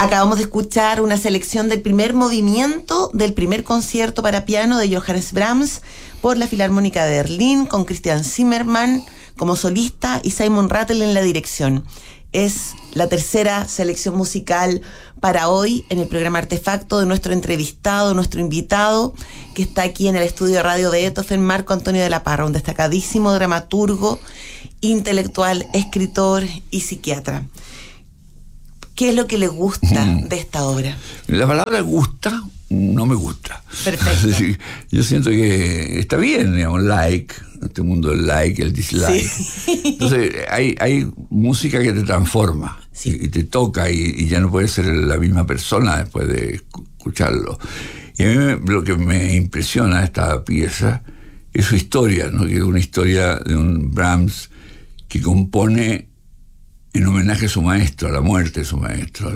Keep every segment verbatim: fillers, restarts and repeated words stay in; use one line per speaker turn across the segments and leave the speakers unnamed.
Acabamos de escuchar una selección del primer movimiento del primer concierto para piano de Johannes Brahms por la Filarmónica de Berlín, con Christian Zimmermann como solista y Simon Rattle en la dirección. Es la tercera selección musical para hoy en el programa Artefacto de nuestro entrevistado, nuestro invitado, que está aquí en el estudio de radio de Beethoven, Marco Antonio de la Parra, un destacadísimo dramaturgo, intelectual, escritor y psiquiatra. ¿Qué es lo que le gusta mm. de esta obra?
La palabra gusta no me gusta.
Perfecto.
Decir, yo siento que está bien, digamos, like, este mundo del like, el dislike. Sí. Entonces, hay, hay música que te transforma, sí, y, y te toca, y, y ya no puedes ser la misma persona después de escucharlo. Y a mí me, lo que me impresiona de esta pieza es su historia, ¿no? Que es una historia de un Brahms que compone en homenaje a su maestro, a la muerte de su maestro.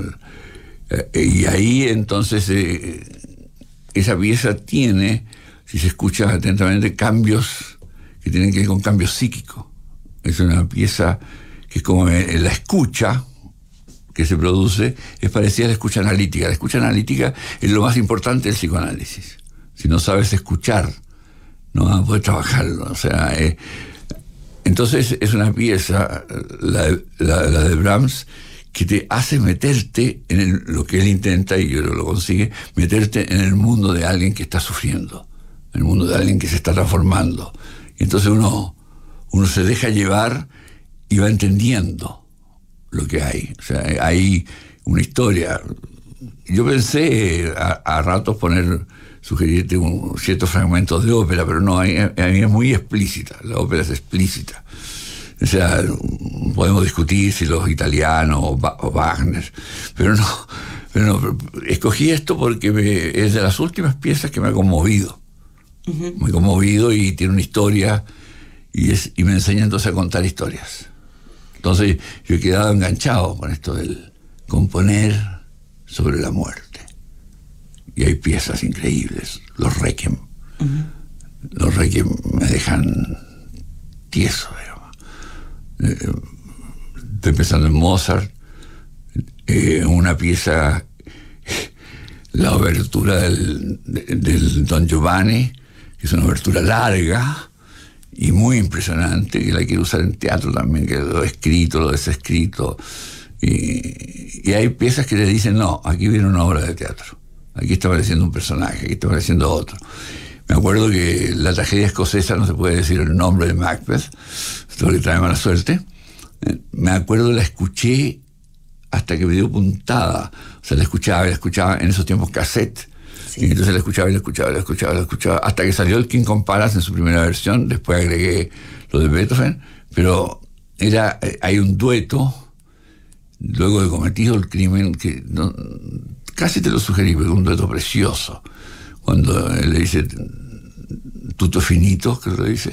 Eh, y ahí entonces eh, esa pieza tiene, si se escucha atentamente, cambios que tienen que ver con cambios psíquicos. Es una pieza que es como eh, la escucha que se produce es parecida a la escucha analítica. La escucha analítica es lo más importante del psicoanálisis. Si no sabes escuchar, no vas a poder trabajarlo. O sea, eh, entonces es una pieza, la, la, la de Brahms, que te hace meterte en el, lo que él intenta, y yo lo consigue, meterte en el mundo de alguien que está sufriendo, en el mundo de alguien que se está transformando. Y entonces uno, uno se deja llevar y va entendiendo lo que hay. O sea, hay una historia. Yo pensé a, a ratos poner, sugerirte un, ciertos fragmentos de ópera, pero no, a mí, a mí es muy explícita, la ópera es explícita. O sea, podemos discutir si los italianos o, ba- o Wagner, pero no, pero no, escogí esto porque me, es de las últimas piezas que me ha conmovido. Uh-huh. Me ha conmovido y tiene una historia y, es, y me enseña entonces a contar historias. Entonces yo he quedado enganchado con esto del componer sobre la muerte. Y hay piezas increíbles, los Requiem. Uh-huh. Los Requiem me dejan tieso, Eh, estoy pensando en Mozart, eh, una pieza, la obertura del, del Don Giovanni, que es una obertura larga y muy impresionante, que la quiero usar en teatro también, que lo escrito, lo desescrito, y, y hay piezas que le dicen, no, aquí viene una obra de teatro, aquí está apareciendo un personaje, aquí está apareciendo otro. Me acuerdo que la tragedia escocesa, no se puede decir el nombre de Macbeth, esto le trae mala suerte. Me acuerdo, la escuché hasta que me dio puntada. O sea, la escuchaba y la escuchaba en esos tiempos cassette. Sí. Y entonces la escuchaba y la escuchaba y la escuchaba y la escuchaba hasta que salió el King Kong Palace en su primera versión. Después agregué lo de Beethoven. Pero era, hay un dueto, luego de cometido el crimen, que no, casi te lo sugerí, pero un dueto precioso. Cuando él le dice tutto finito, que lo dice,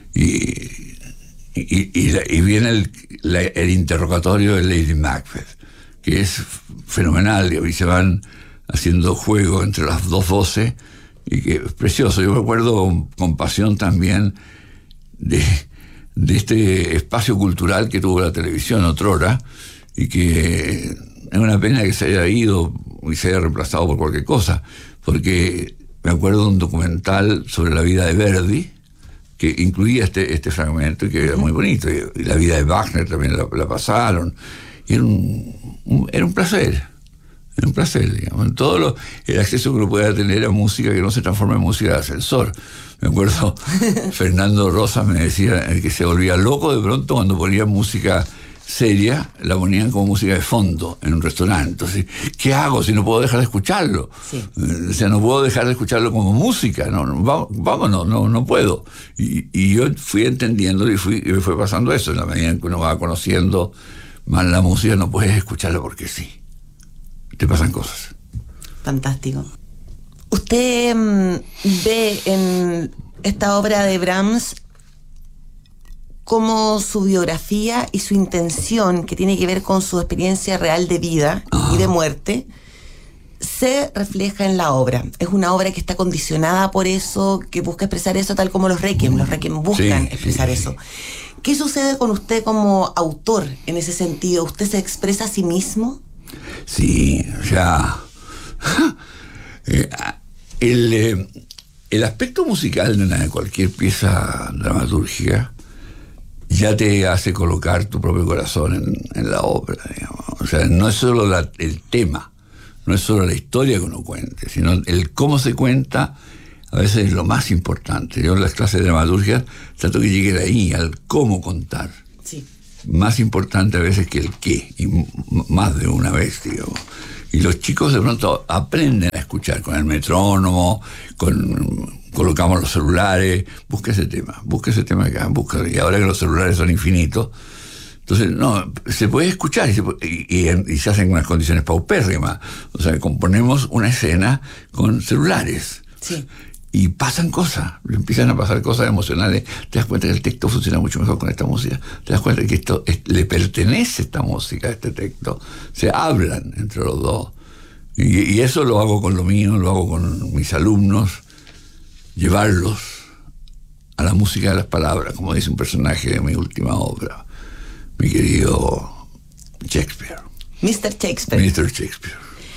y, y, y, y viene el, la, el interrogatorio de Lady Macbeth, que es fenomenal, y se van haciendo juego entre las dos voces, y que es precioso. Yo me acuerdo con, con pasión también de, de este espacio cultural que tuvo la televisión otrora, y que es una pena que se haya ido y se haya reemplazado por cualquier cosa, porque me acuerdo de un documental sobre la vida de Verdi que incluía este, este fragmento y que era muy bonito, y, y la vida de Wagner también la, la pasaron, y era un, un, era un placer, era un placer, digamos, todo lo, el acceso que uno pueda tener a música que no se transforma en música de ascensor. Me acuerdo, Fernando Rosas me decía que se volvía loco de pronto cuando ponía música seria, la ponían como música de fondo en un restaurante. Entonces, ¿qué hago si no puedo dejar de escucharlo? Sí. O sea, no puedo dejar de escucharlo como música, no, no vámonos, no, no puedo. Y, y yo fui entendiendo y, fui, y me fue pasando eso. En la medida en que uno va conociendo más la música, no puedes escucharla porque sí. Te pasan cosas.
Fantástico. Usted mmm, ve en esta obra de Brahms cómo su biografía y su intención, que tiene que ver con su experiencia real de vida y de muerte, se refleja en la obra. Es una obra que está condicionada por eso, que busca expresar eso, tal como los Requiem. Los Requiem buscan sí, expresar sí, eso. ¿Qué sucede con usted como autor en ese sentido? ¿Usted se expresa a sí mismo?
Sí, o sea, el, el aspecto musical de, una, de cualquier pieza dramatúrgica ya te hace colocar tu propio corazón en, en la obra, digamos. O sea, no es solo la, el tema, no es solo la historia que uno cuente, sino el cómo se cuenta. A veces es lo más importante. Yo en las clases de dramaturgia trato que llegue de ahí, al cómo contar.
Sí.
Más importante a veces que el qué, y m- más de una vez, digamos. Y los chicos de pronto aprenden a escuchar con el metrónomo, con, colocamos los celulares, busca ese tema, busca ese tema acá, busca, y ahora que los celulares son infinitos, entonces, no, se puede escuchar y se, puede, y, y, y se hacen unas condiciones paupérrimas. O sea, componemos una escena con celulares.
Sí.
Y pasan cosas, empiezan a pasar cosas emocionales. Te das cuenta que el texto funciona mucho mejor con esta música. Te das cuenta que esto es, le pertenece esta música, a este texto. Se hablan entre los dos. Y, y eso lo hago con lo mío, lo hago con mis alumnos. Llevarlos a la música de las palabras, como dice un personaje de mi última obra, mi querido Shakespeare.
mister Shakespeare.
mister Shakespeare.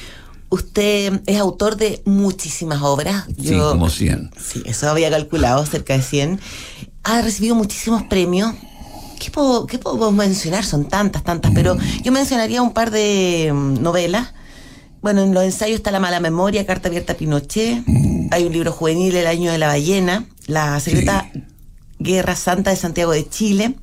Usted es autor de muchísimas obras.
Sí,
Yo,
como cien.
Sí, eso había calculado, cerca de cien. Ha recibido muchísimos premios. ¿Qué puedo, qué puedo mencionar? Son tantas, tantas, mm. pero yo mencionaría un par de um, novelas. Bueno, en los ensayos está La mala memoria, Carta abierta a Pinochet. Mm. Hay un libro juvenil, El año de la ballena, La secreta sí. Guerra Santa de Santiago de Chile.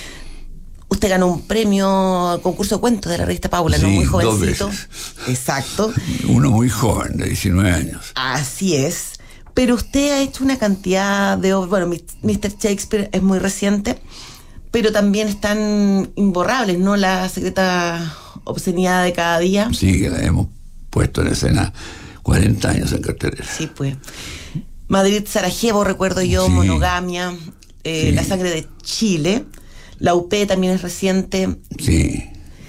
Usted ganó un premio al concurso de cuentos de la revista Paula,
sí,
¿no? Muy jovencito.
Dos veces.
Exacto.
Uno muy joven, de diecinueve años.
Así es. Pero usted ha hecho una cantidad de obras. Bueno, mister Shakespeare es muy reciente, pero también están imborrables, ¿no? La secreta obscenidad de cada día.
Sí, que la hemos puesto en escena cuarenta años en cartelera.
Sí, pues. Madrid, Sarajevo, recuerdo yo, sí. Monogamia, eh, sí. La sangre de Chile. La U P también es reciente.
Sí.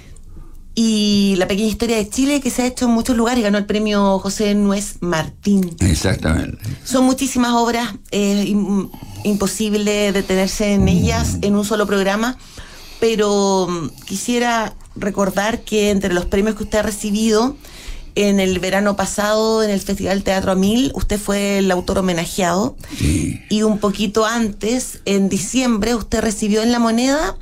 Y La pequeña historia de Chile, que se ha hecho en muchos lugares, ganó el premio José Nuez Martín.
Exactamente.
Son muchísimas obras, es eh, imposible detenerse en ellas en un solo programa, pero um, quisiera recordar que entre los premios que usted ha recibido, en el verano pasado, en el Festival Teatro a Mil, usted fue el autor homenajeado.
Sí.
Y un poquito antes, en diciembre, usted recibió en La Moneda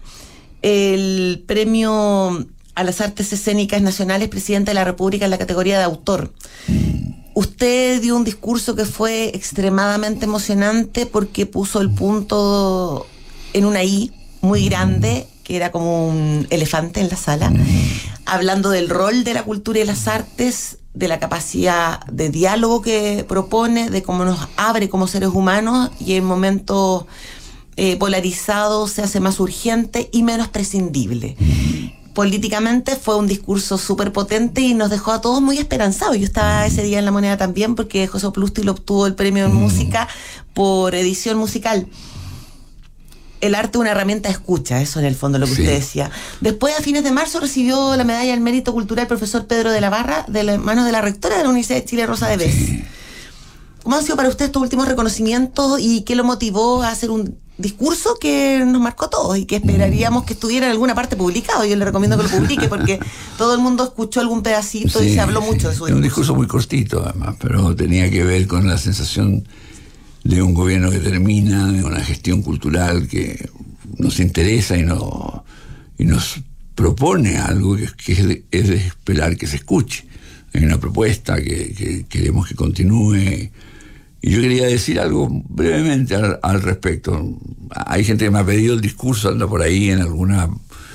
el premio a las artes escénicas nacionales, presidente de la República en la categoría de autor. Mm. Usted dio un discurso que fue extremadamente emocionante porque puso el punto en una I muy grande, que era como un elefante en la sala, mm. hablando del rol de la cultura y las artes, de la capacidad de diálogo que propone, de cómo nos abre como seres humanos, y en momentos eh, polarizados se hace más urgente y menos prescindible. Mm. Políticamente fue un discurso súper potente y nos dejó a todos muy esperanzados. Yo estaba ese día en La Moneda también porque José Oplusti obtuvo el premio en mm. música por edición musical. El arte es una herramienta de escucha, eso en el fondo lo que sí. usted decía. Después, a fines de marzo, recibió la medalla al mérito cultural profesor Pedro de la Barra, de las manos de la rectora de la Universidad de Chile, Rosa de Bes. Sí. ¿Cómo han sido para usted estos últimos reconocimientos y qué lo motivó a hacer un discurso que nos marcó a todos y que esperaríamos que estuviera en alguna parte publicado? Yo le recomiendo que lo publique porque todo el mundo escuchó algún pedacito sí, y se habló mucho de su discurso.
Un discurso muy cortito, además, pero tenía que ver con la sensación de un gobierno que termina, de una gestión cultural que nos interesa y, no, y nos propone algo que, que es, de, es de esperar que se escuche. Hay una propuesta que, que queremos que continúe. Y yo quería decir algo brevemente al, al respecto. Hay gente que me ha pedido el discurso, anda por ahí en alguna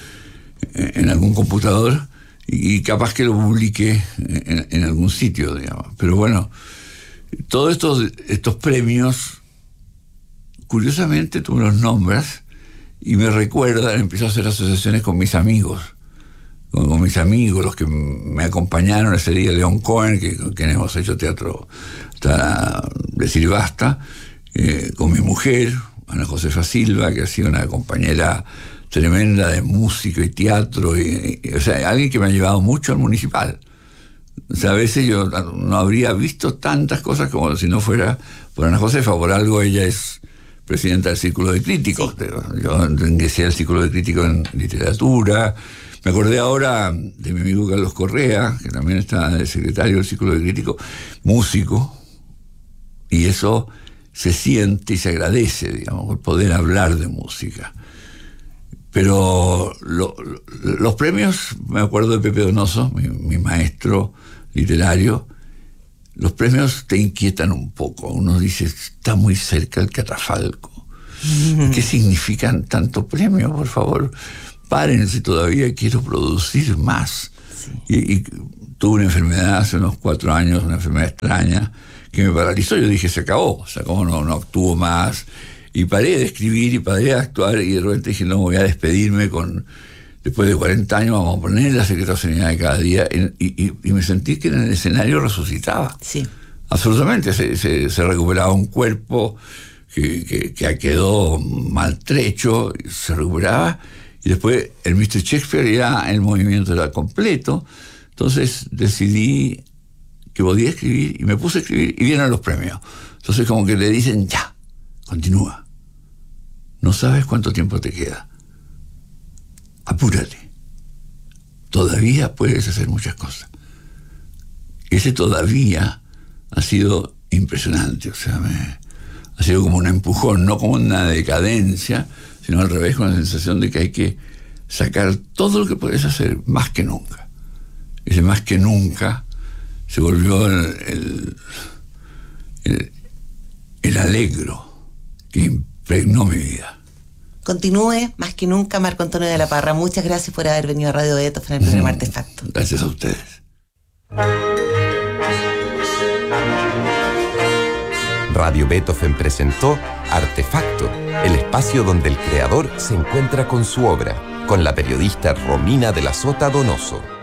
en algún computador y, y capaz que lo publique en, en algún sitio, digamos. Pero bueno, todos estos, estos premios, curiosamente tú me los nombras y me recuerdan, empiezo a hacer asociaciones con mis amigos, con, con mis amigos, los que me acompañaron ese día, León Cohen, que, con quien hemos hecho teatro hasta decir basta, eh, con mi mujer, Ana Josefa Silva, que ha sido una compañera tremenda de música y teatro, y, y, o sea, alguien que me ha llevado mucho al municipal. O sea, a veces yo no habría visto tantas cosas como si no fuera por Ana Josefa. Por algo ella es presidenta del Círculo de Críticos. Sí. Yo ingresé al Círculo de Críticos en literatura, Me acordé ahora de mi amigo Carlos Correa, que también está de secretario del Círculo de Críticos, músico, y eso se siente y se agradece, digamos, el poder hablar de música. Pero lo, lo, los premios, me acuerdo de Pepe Donoso, mi, mi maestro literario, los premios te inquietan un poco. Uno dice, está muy cerca el catafalco. ¿Qué significan tantos premios? Por favor, párense todavía, quiero producir más. Sí. Y, y tuve una enfermedad hace unos cuatro años, una enfermedad extraña, que me paralizó. Yo dije, se acabó, se acabó, no, no actúo más. Y paré de escribir y paré de actuar, y de repente dije, no, voy a despedirme con... Después de cuarenta años vamos a poner la secretaria de cada día, y, y, y me sentí que en el escenario resucitaba.
Sí.
Absolutamente, se, se, se recuperaba un cuerpo que, que, que quedó maltrecho, se recuperaba, y después el mister Shakespeare ya el movimiento era completo. Entonces decidí que podía escribir, y me puse a escribir, y vienen los premios. Entonces como que le dicen, ya, continúa. No sabes cuánto tiempo te queda. Apúrate. Todavía puedes hacer muchas cosas. Ese todavía ha sido impresionante. O sea, me, ha sido como un empujón, no como una decadencia, sino al revés, con la sensación de que hay que sacar todo lo que puedes hacer, más que nunca. Ese más que nunca se volvió el, el, el, el alegro que impregnó mi vida.
Continúe más que nunca, Marco Antonio de la Parra. Muchas gracias por haber venido a Radio Beethoven en el programa Artefacto.
Gracias a ustedes.
Radio Beethoven presentó Artefacto, el espacio donde el creador se encuentra con su obra, con la periodista Romina de la Sota Donoso.